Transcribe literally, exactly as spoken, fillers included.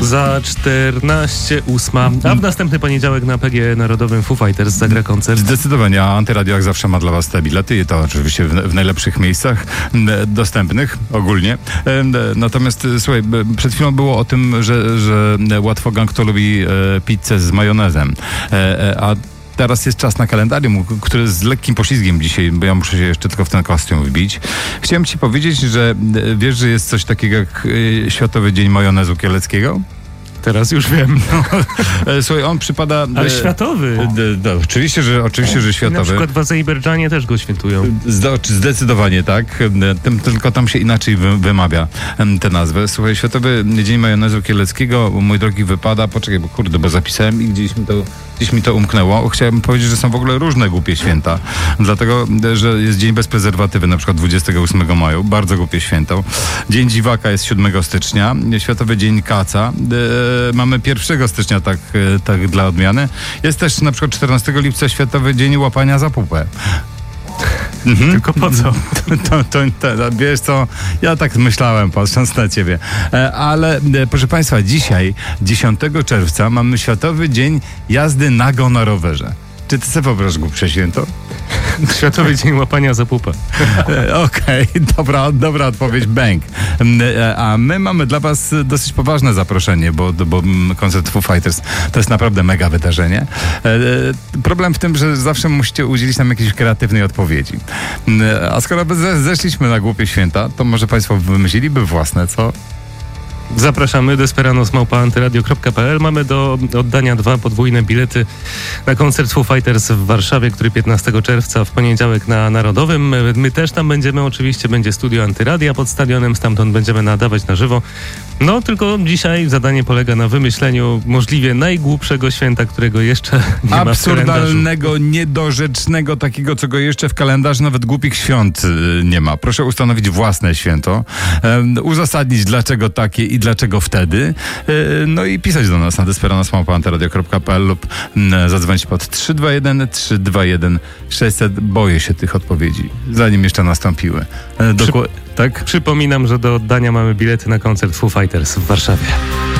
Za czternaście ósma, a w następny poniedziałek na P G Narodowym Foo Fighters zagra koncert. Zdecydowanie, a Antyradio jak zawsze ma dla was te bilety i to oczywiście w, w najlepszych miejscach m, dostępnych ogólnie. E, natomiast słuchaj, przed chwilą było o tym, że, że łatwo gang kto lubi e, pizzę z majonezem, e, a teraz jest czas na kalendarium, który z lekkim poślizgiem dzisiaj, bo ja muszę się jeszcze tylko w ten kostium wbić. Chciałem ci powiedzieć, że wiesz, że jest coś takiego jak y, Światowy Dzień Majonezu Kieleckiego? Teraz już wiem. No, słuchaj, on przypada... Ale światowy. D, d, oczywiście, że, oczywiście, że światowy. Na przykład w Azerbejdżanie też go świętują. Zdecydowanie tak. Tym, tylko tam się inaczej wy, wymawia tę nazwę. Słuchaj, Światowy Dzień Majonezu Kieleckiego, mój drogi, wypada... Poczekaj, bo kurde, bo zapisałem i gdzieś mi to... Gdzieś mi to umknęło. Chciałem powiedzieć, że są w ogóle różne głupie święta. Dlatego, że jest dzień bez prezerwatywy, na przykład dwudziestego ósmego maja. Bardzo głupie święto. Dzień dziwaka jest siódmego stycznia. Światowy Dzień Kaca. E, mamy pierwszego stycznia, tak, e, tak dla odmiany. Jest też na przykład czternastego lipca Światowy Dzień Łapania za pupę. Mhm. Tylko po co? To, to, to, to, wiesz co, ja tak myślałem, patrząc na ciebie. E, ale e, proszę państwa, dzisiaj, dziesiątego czerwca, mamy Światowy Dzień Jazdy nago na rowerze. Czy ty sobie wyobrażasz głupsze święto? Światowy Dzień Łapania za pupę. Okej, okay, dobra, dobra odpowiedź, bang. A my mamy dla was dosyć poważne zaproszenie, bo, bo koncert Foo Fighters to jest naprawdę mega wydarzenie. Problem w tym, że zawsze musicie udzielić nam jakiejś kreatywnej odpowiedzi. A skoro zeszliśmy na głupie święta, to może państwo wymyśliliby własne, co? Zapraszamy desperano małpa antyradio kropka pe el. Mamy do oddania dwa podwójne bilety na koncert Foo Fighters w Warszawie, który piętnastego czerwca w poniedziałek na Narodowym. My też tam będziemy, oczywiście będzie studio Antyradia pod stadionem, stamtąd będziemy nadawać na żywo. No, tylko dzisiaj zadanie polega na wymyśleniu możliwie najgłupszego święta, którego jeszcze nie ma w absurdalnego, niedorzecznego, takiego, czego jeszcze w kalendarzu nawet głupich świąt nie ma. Proszę ustanowić własne święto, um, uzasadnić dlaczego takie i dlaczego wtedy, no i pisać do nas na desperano małpa antyradio kropka pe el lub zadzwonić pod trzy dwa jeden trzy dwa jeden sześćset. Boję się tych odpowiedzi, zanim jeszcze nastąpiły. Dokła- Przy- tak? Przypominam, że do oddania mamy bilety na koncert Foo Fighters w Warszawie.